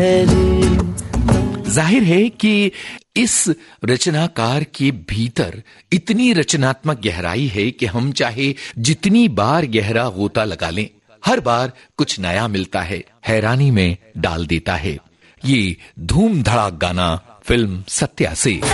जाहिर है कि इस रचनाकार के भीतर इतनी रचनात्मक गहराई है कि हम चाहे जितनी बार गहरा गोता लगा लें, हर बार कुछ नया मिलता है, हैरानी में डाल देता है। ये धूम धड़ाक गाना फिल्म सत्या से।